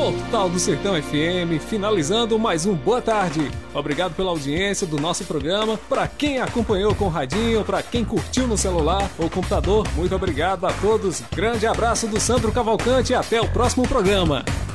Portal do Sertão FM, finalizando mais um Boa Tarde. Obrigado pela audiência do nosso programa. Para quem acompanhou com o radinho, para quem curtiu no celular ou computador, muito obrigado a todos. Grande abraço do Sandro Cavalcante e até o próximo programa.